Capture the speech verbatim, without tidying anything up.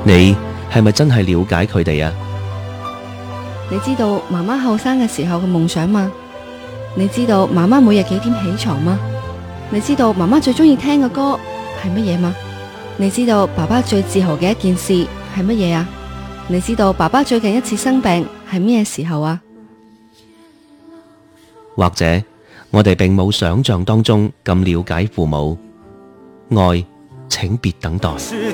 你係咪真係了解佢哋啊？ 你知道媽媽後生嘅時候嘅夢想嗎？你知道媽媽每日幾點起床嗎？你知道媽媽最中意聽嘅歌係乜嘢嗎？你知道爸爸最自豪嘅一件事係乜嘢啊？你知道爸爸最近一次生病係咩時候啊？ 或者我哋並冇想象當中咁了解父母，愛，請別等待。